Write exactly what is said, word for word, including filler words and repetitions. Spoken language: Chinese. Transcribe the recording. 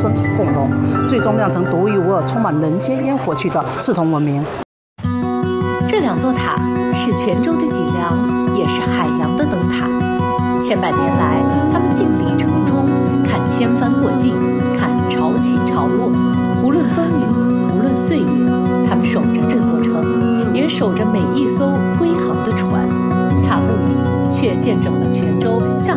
生共荣，最终酿成独一无二、充满人间烟火气的赤铜文明。 这两座塔是泉州的脊梁，也是海洋的灯塔。千百年来，他们静立城中，看千帆过尽，看潮起潮落。无论风雨，无论岁月，他们守着这座城，也守着每一艘归航的船。塔木却见证了泉州向